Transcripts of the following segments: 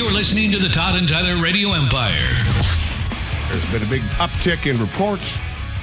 You're listening to the Todd and Tyler Radio Empire. There's been a big uptick in reports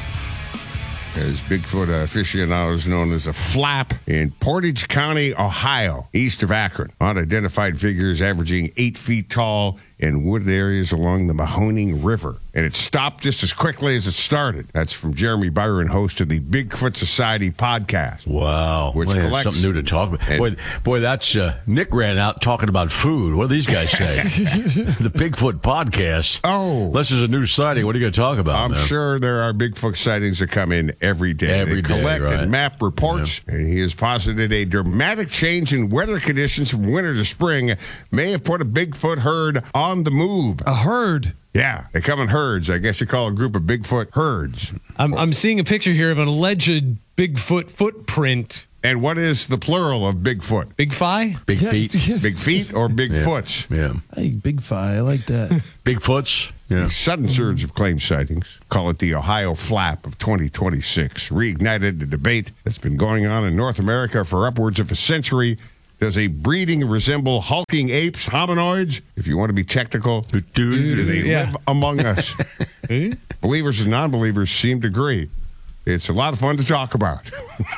as Bigfoot aficionados known as a flap in Portage County, Ohio, east of Akron. Unidentified figures averaging 8 feet tall in wooded areas along the Mahoning River. And it stopped just as quickly as it started. That's from Jeremy Byron, host of the Bigfoot Society podcast. Wow. Which collects something new to talk about. Boy, that's Nick ran out talking about food. What do these guys say? The Bigfoot podcast. Oh. Unless there's a new sighting, what are you going to talk about? I'm sure there are Bigfoot sightings that come in every day. They collect and map reports, and he has posited a dramatic change in weather conditions from winter to spring may have put a Bigfoot herd on the move. A herd? Yeah, they come in herds. I guess you call a group of Bigfoot herds. I'm seeing a picture here of an alleged Bigfoot footprint. And what is the plural of Bigfoot? Big Fi? Big feet? Yes. Big feet or big foots? Yeah. Hey, Big Fi. I like that. Bigfoots? Yeah. The sudden surge of claimed sightings, call it the Ohio Flap of 2026, reignited the debate that's been going on in North America for upwards of a century. Does a breeding resemble hulking apes, hominoids? If you want to be technical, do they live among us? Believers and non-believers seem to agree. It's a lot of fun to talk about.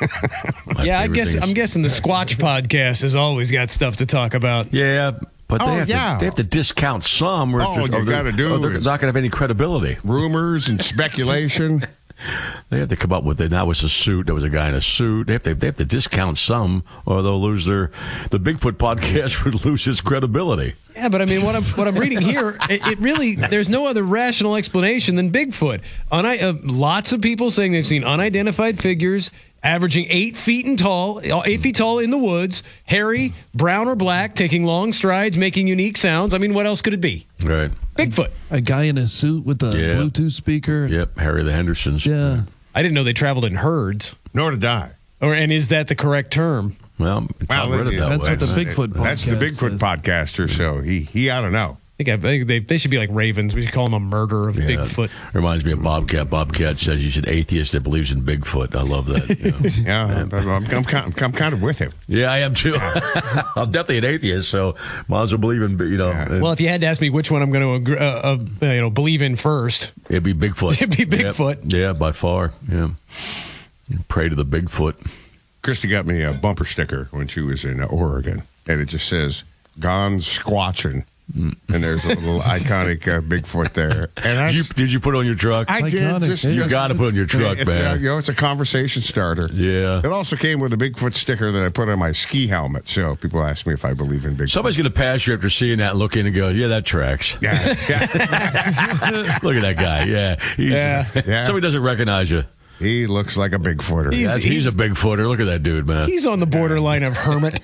Yeah, I'm guessing the Squatch podcast has always got stuff to talk about. Yeah, but they have to discount some. All you got to do they're is not going to have any credibility. Rumors and speculation. They have to come up with it. That was a suit. There was a guy in a suit. They have to discount some, or they'll lose the Bigfoot podcast would lose its credibility. Yeah, but I mean, what I'm reading here, it really, there's no other rational explanation than Bigfoot. Lots of people saying they've seen unidentified figures averaging 8 feet tall in the woods, hairy, brown or black, taking long strides, making unique sounds. I mean, what else could it be? Right. Bigfoot. A guy in a suit with a Bluetooth speaker. Yep, Harry the Hendersons. Yeah. I didn't know they traveled in herds. Nor did I. And is that the correct term? Well, that's what the Bigfoot podcast That's the Bigfoot podcaster, so he ought to know. I think they should be like ravens. We should call them a murder of Bigfoot. Reminds me of Bobcat. Bobcat says he's an atheist that believes in Bigfoot. I love that. You know. I'm kind of with him. Yeah, I am too. I'm definitely an atheist, so might as well believe in, Well, if you had to ask me which one I'm going to believe in first, it'd be Bigfoot. It'd be Bigfoot. Yep. Yeah, by far. Yeah. Pray to the Bigfoot. Christy got me a bumper sticker when she was in Oregon, and it just says "Gone Squatching." And there's a little iconic Bigfoot there. And did you put it on your truck? I did. You got to put it on your truck, man. It's a conversation starter. Yeah. It also came with a Bigfoot sticker that I put on my ski helmet. So people ask me if I believe in Bigfoot. Somebody's going to pass you after seeing that, look in and go, yeah, that tracks. Yeah. Look at that guy. Yeah. Somebody doesn't recognize you. He looks like a Bigfooter. He's a Bigfooter. Look at that dude, man. He's on the borderline of hermit.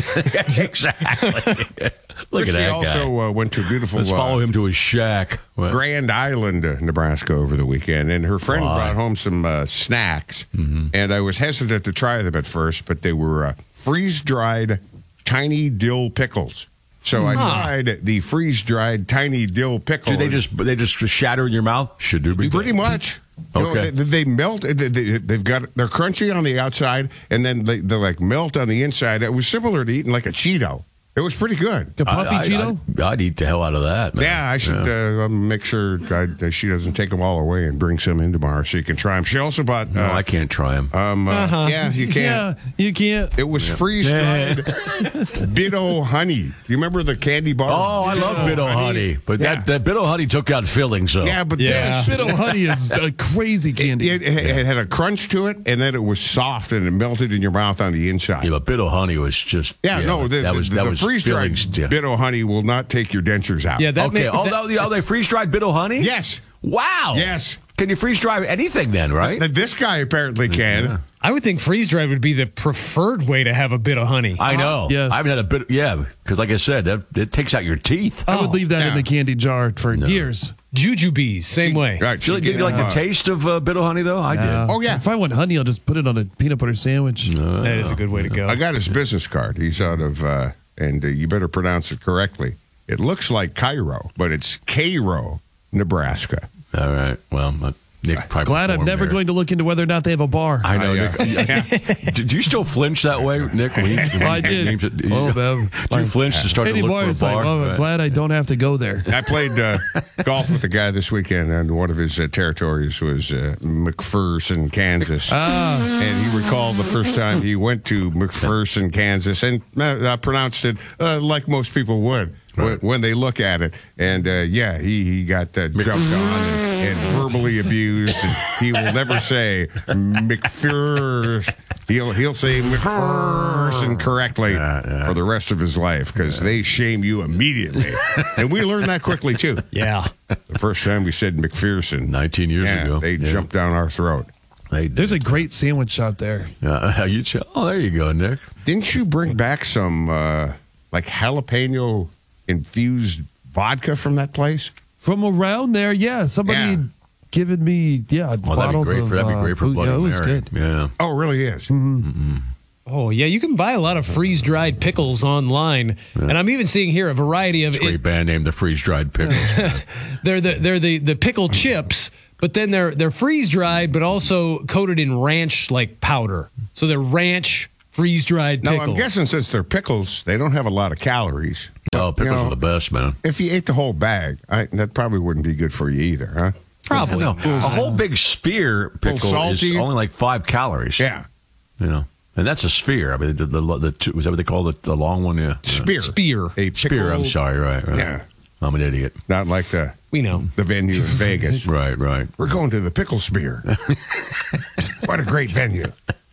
Exactly. Look at that guy. He also went to beautiful... Let's follow him to his shack. Grand Island, Nebraska over the weekend. And her friend brought home some snacks. Mm-hmm. And I was hesitant to try them at first, but they were freeze-dried tiny dill pickles. So I tried the freeze-dried tiny dill pickles. Do they just shatter in your mouth? Should do. Pretty much. Okay. They melt. They're crunchy on the outside, and then they like melt on the inside. It was similar to eating like a Cheeto. It was pretty good. A puffy Cheeto? I'd eat the hell out of that, man. Yeah, I should make sure she doesn't take them all away and bring some in tomorrow so you can try them. She also bought... No, I can't try them. Yeah, you can. Yeah, you can't. It was freeze-dried Biddo honey. You remember the candy bar? Oh, I love Biddo honey. But that Biddo honey took out fillings, so... Yeah, but this... Biddo honey is a crazy candy. It had a crunch to it, and then it was soft, and it melted in your mouth on the inside. Yeah, but Biddo honey was just... that was freeze-dried Biddo honey will not take your dentures out. Yeah, they freeze-dried Biddo honey? Yes. Wow. Yes. Can you freeze-dry anything then, right? This guy apparently can. Yeah. I would think freeze-dried would be the preferred way to have a bit of honey. I know. Yes. I haven't had a bit, because like I said, it takes out your teeth. I would leave that in the candy jar for years. Jujubes, same way. Right. Did you like the taste of Biddo honey, though? I did. Oh, yeah. If I want honey, I'll just put it on a peanut butter sandwich. That is a good way to go. I got his business card. He's out of... and you better pronounce it correctly. It looks like Cairo, but it's Cairo, Nebraska. All right. Well, Nick probably Glad I'm performed never there. going to look into whether or not they have a bar. I know. Yeah. Nick, do you still flinch that way, Nick? When I did. Do man. you flinch to start to look Anymore, for a it's like, bar? well, I'm Right. glad I don't have to go there. I played golf with a guy this weekend, and one of his territories was McPherson, Kansas. And he recalled the first time he went to McPherson, Kansas, and pronounced it like most people would when they look at it. And he got jumped on and verbally abused. And he will never say McPherson. He'll say McPherson correctly for the rest of his life because they shame you immediately. And we learned that quickly, too. Yeah. The first time we said McPherson. 19 years ago. They jumped down our throat. There's a great sandwich out there. there you go, Nick. Didn't you bring back some like jalapeno infused vodka from that place? From around there, yeah. Somebody Yeah. had given me, bottles that'd be great for food. Bloody Yeah, it was Mary. good. Yeah. Oh, it really is. Oh, yeah. You can buy a lot of freeze-dried pickles online. And I'm even seeing here a variety of Great band name, the Freeze Dried Pickles. man. They're the pickle chips, but then they're freeze-dried, but also coated in ranch like powder. So they're ranch freeze-dried Now, pickles. I'm guessing since they're pickles, they don't have a lot of calories. Oh, pickles You know, are the best, man. If you ate the whole bag, that probably wouldn't be good for you either, huh? Probably. No, a whole big sphere pickle is salty. only like 5 calories. Yeah. You know, and that's a sphere. I mean, the two, was that what they call it? The long one? Yeah. Spear. Spear. A pickle, Spear. I'm sorry. Right. Yeah. I'm an idiot. Not like the We know. venue in Vegas. Right. We're going to the Pickle Spear. What a great venue.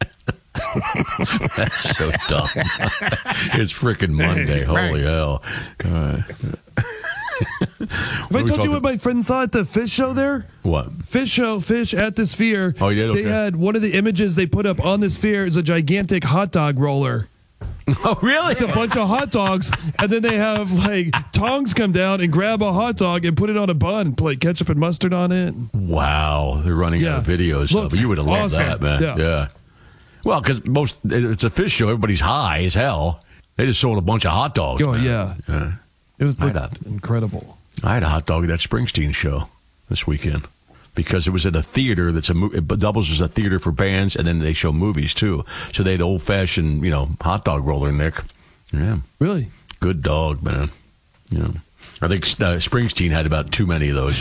So dumb. It's freaking Monday. Holy Right. hell. All right. Have I told you what my friend saw at the fish show there? What? Fish at the Sphere. Oh, you did? They Okay. had one of the images they put up on the Sphere is a gigantic hot dog roller. Oh, really? A bunch of hot dogs, and then they have like tongs come down and grab a hot dog and put it on a bun and put ketchup and mustard on it. Wow. They're running out of videos. Looks You would have loved awesome. that, man. Yeah. Well, because it's a fish show. Everybody's high as hell. They just sold a bunch of hot dogs. Oh, man. yeah. It was Right up. incredible. I had a hot dog at that Springsteen show this weekend because it was at a theater it doubles as a theater for bands, and then they show movies too. So they had old fashioned, hot dog roller, Nick. Yeah, Really? good dog, man. Yeah. I think Springsteen had about too many of those.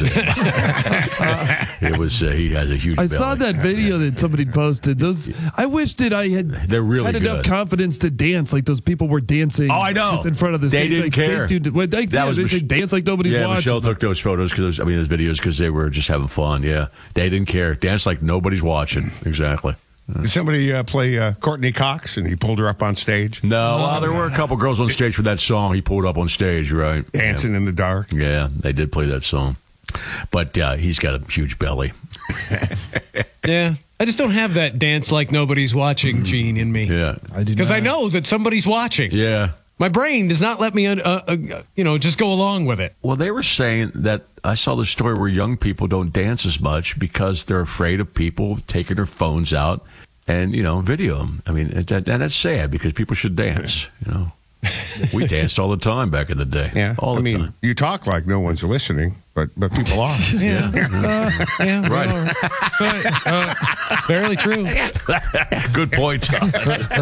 It was he has a huge. I belly. saw that video that somebody posted. Those I wish that I had They're really had enough good. confidence to dance like those people were dancing. Oh, I know. just in front of the They stage. didn't like, care. They dance like nobody's Yeah, watching. Michelle took those photos those videos because they were just having fun. Yeah, they didn't care. Dance like nobody's watching. Exactly. Did somebody play Courtney Cox and he pulled her up on stage? No, there were a couple girls on stage for that song. He pulled up on stage, right? Dancing in the dark. Yeah, they did play that song. But he's got a huge belly. Yeah. I just don't have that dance like nobody's watching gene in me. Yeah. I do Because I not. know that somebody's watching. Yeah. My brain does not let me, just go along with it. Well, they were saying that I saw the story where young people don't dance as much because they're afraid of people taking their phones out and, video them. I mean, and that's sad because people should dance, We danced all the time back in the day. Yeah. All the time. You talk like no one's listening, but people are. Yeah. Right. Fairly true. Good point, Tom.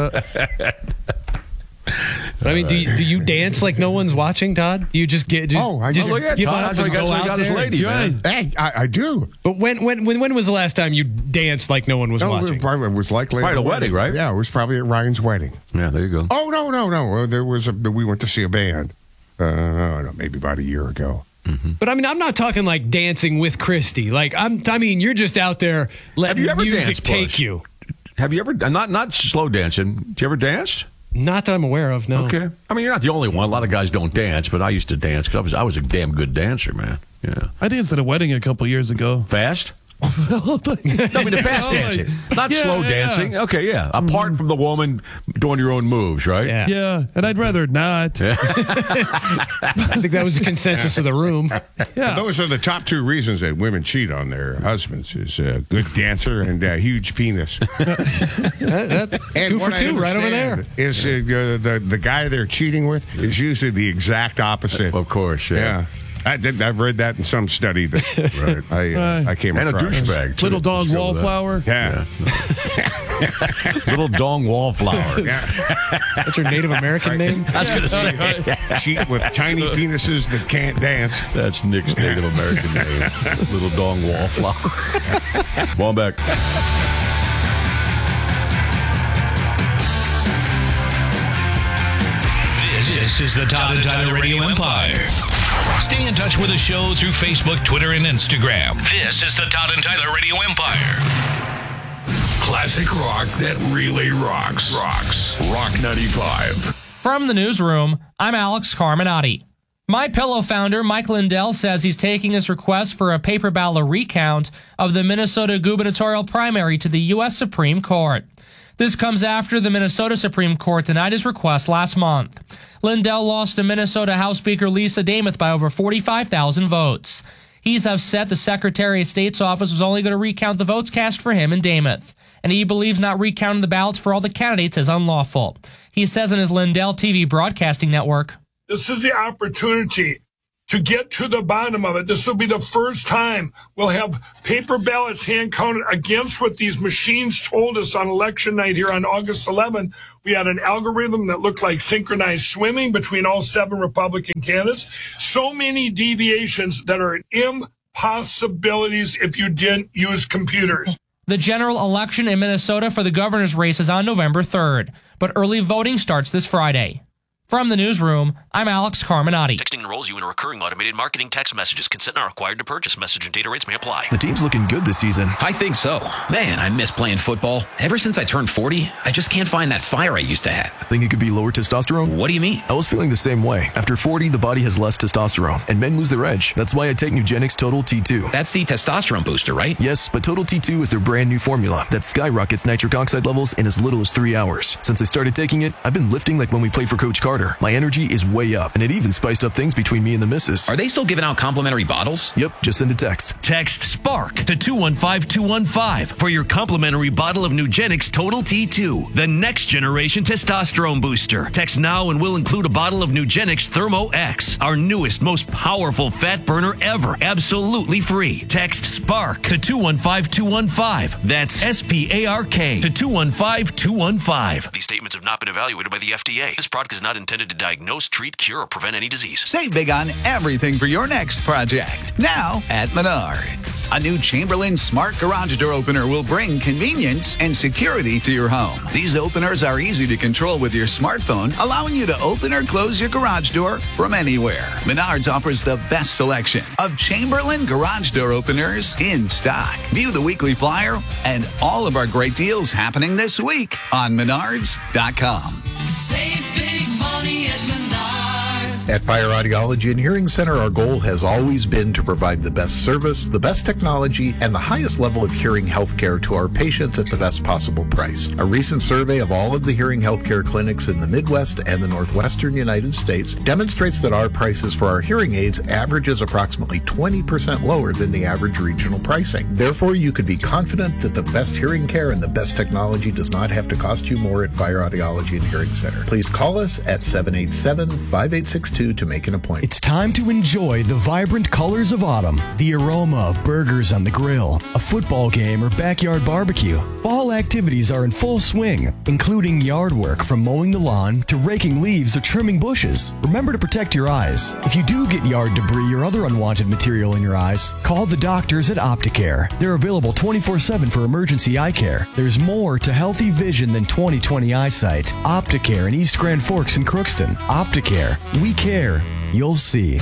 But I mean, do you dance like no one's watching, Todd? Do you just get just, Oh, I just know. Look at give Todd. up That's why and he go out got his there? lady, man. Hey, I do. But when was the last time you danced like no one was No, watching? it was likely Probably at a wedding, right? Yeah, it was probably at Ryan's wedding. Yeah, there you go. Oh no! There was we went to see a band. Maybe about a year ago. But I mean, I'm not talking like dancing with Christy. Like I mean, you're just out there letting you ever music danced, take Bush? you. Have you ever, not slow dancing, did you ever dance? Not that I'm aware of. No. Okay. I mean, you're not the only one. A lot of guys don't dance, but I used to dance because I was a damn good dancer, man. Yeah. I danced at a wedding a couple years ago. Fast? No, I mean the fast dancing, not Yeah, slow yeah. dancing. Okay, yeah. Apart from the woman doing your own moves, right? Yeah. Yeah, and I'd rather not. I think that was the consensus of the room. Yeah. Those are the top two reasons that women cheat on their husbands: is a good dancer and a huge penis. And 2 for what I 2 right over there. understand is the guy they're cheating with is usually the exact opposite. Of course, yeah. I've read that in some study that I came And a across. douchebag. too. Little dog So wallflower. Yeah. Little dong wallflower. That's your Native American name? I was going to say. Sheep with tiny penises that can't dance. That's Nick's Native American name. Little dong wallflower. Come on back. This is the Todd and Tyler Radio Empire. Stay in touch with the show through Facebook, Twitter, and Instagram. This is the Todd and Tyler Radio Empire. Classic rock that really rocks. Rock 95. From the newsroom, I'm Alex Carminati. MyPillow founder Mike Lindell says he's taking his request for a paper ballot recount of the Minnesota gubernatorial primary to the U.S. Supreme Court. This comes after the Minnesota Supreme Court denied his request last month. Lindell lost to Minnesota House Speaker Lisa Damath by over 45,000 votes. He's upset the Secretary of State's office was only going to recount the votes cast for him and Damath, and he believes not recounting the ballots for all the candidates is unlawful. He says in his Lindell TV broadcasting network, "This is the opportunity to get to the bottom of it. This will be the first time we'll have paper ballots hand counted against what these machines told us on election night here on August 11th. We had an algorithm that looked like synchronized swimming between all 7 Republican candidates. So many deviations that are impossibilities if you didn't use computers." The general election in Minnesota for the governor's race is on November 3rd, but early voting starts this Friday. From the newsroom, I'm Alex Carminati. Texting enrolls you in a recurring automated marketing text messages. Consent not required to purchase. Message and data rates may apply. The team's looking good this season. I think so. Man, I miss playing football. Ever since I turned 40, I just can't find that fire I used to have. Think it could be lower testosterone? What do you mean? I was feeling the same way. After 40, the body has less testosterone, and men lose their edge. That's why I take Nugenix Total T2. That's the testosterone booster, right? Yes, but Total T2 is their brand new formula that skyrockets nitric oxide levels in as little as 3 hours. Since I started taking it, I've been lifting like when we played for Coach Carter. My energy is way up, and it even spiced up things between me and the missus. Are they still giving out complimentary bottles? Yep, just send a text. Text SPARK to 215215 for your complimentary bottle of Nugenix Total T2, the next generation testosterone booster. Text now and we'll include a bottle of Nugenix Thermo X, our newest, most powerful fat burner ever, absolutely free. Text SPARK to 215215. That's SPARK to 215215. These statements have not been evaluated by the FDA. This product is not intended to diagnose, treat, cure, or prevent any disease. Save big on everything for your next project. Now at Menards. A new Chamberlain Smart Garage Door Opener will bring convenience and security to your home. These openers are easy to control with your smartphone, allowing you to open or close your garage door from anywhere. Menards offers the best selection of Chamberlain Garage Door Openers in stock. View the weekly flyer and all of our great deals happening this week on Menards.com. Save big money at Menards. At Fire Audiology and Hearing Center, our goal has always been to provide the best service, the best technology, and the highest level of hearing health care to our patients at the best possible price. A recent survey of all of the hearing health care clinics in the Midwest and the Northwestern United States demonstrates that our prices for our hearing aids averages approximately 20% lower than the average regional pricing. Therefore, you could be confident that the best hearing care and the best technology does not have to cost you more at Fire Audiology and Hearing Center. Please call us at 787-5862 to make an appointment. It's time to enjoy the vibrant colors of autumn, the aroma of burgers on the grill, a football game, or backyard barbecue. Fall activities are in full swing, including yard work from mowing the lawn to raking leaves or trimming bushes. Remember to protect your eyes. If you do get yard debris or other unwanted material in your eyes, call the doctors at Opticare. They're available 24/7 for emergency eye care. There's more to healthy vision than 20/20 eyesight. Opticare in East Grand Forks and Crookston. Opticare. We care. You'll see.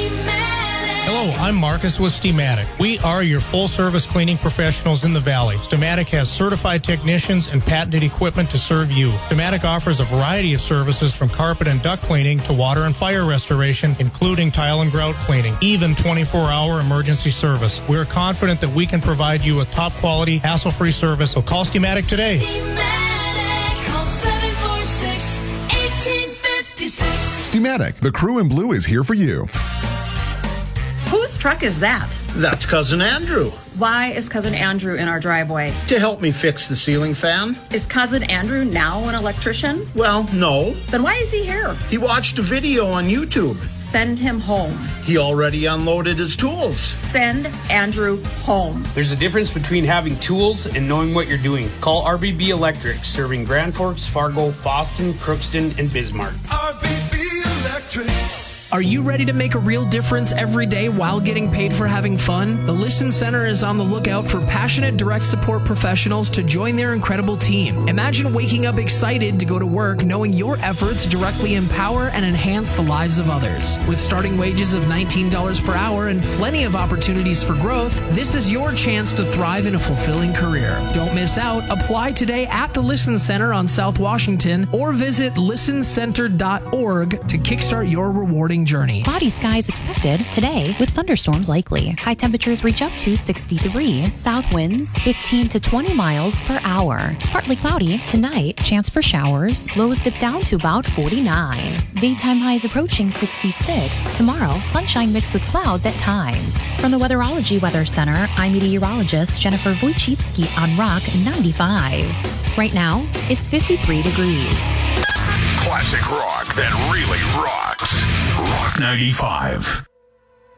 Hello, I'm Marcus with Steamatic. We are your full-service cleaning professionals in the Valley. Steamatic has certified technicians and patented equipment to serve you. Steamatic offers a variety of services from carpet and duct cleaning to water and fire restoration, including tile and grout cleaning, even 24-hour emergency service. We're confident that we can provide you with top-quality, hassle-free service, so call Steamatic today. Steamatic, the crew in blue is here for you. Who Whose truck is that? That's Cousin Andrew. Why is Cousin Andrew in our driveway? To help me fix the ceiling fan. Is Cousin Andrew now an electrician? Well, no. Then why is he here? He watched a video on YouTube. Send him home. He already unloaded his tools. Send Andrew home. There's a difference between having tools and knowing what you're doing. Call RBB Electric, serving Grand Forks, Fargo, Fosston, Crookston, and Bismarck. RBB Electric. Are you ready to make a real difference every day while getting paid for having fun? The Listen Center is on the lookout for passionate direct support professionals to join their incredible team. Imagine waking up excited to go to work knowing your efforts directly empower and enhance the lives of others. With starting wages of $19 per hour and plenty of opportunities for growth, this is your chance to thrive in a fulfilling career. Don't miss out. Apply today at the Listen Center on South Washington or visit listencenter.org to kickstart your rewarding journey. Cloudy skies expected today with thunderstorms likely. High temperatures reach up to 63. South winds 15 to 20 miles per hour. Partly cloudy tonight. Chance for showers. Lows dip down to about 49. Daytime highs approaching 66. Tomorrow, sunshine mixed with clouds at times. From the Weatherology Weather Center, I'm meteorologist Jennifer Wojcicki on Rock 95. Right now, it's 53 degrees. Classic rock that really rocks. Rock 95.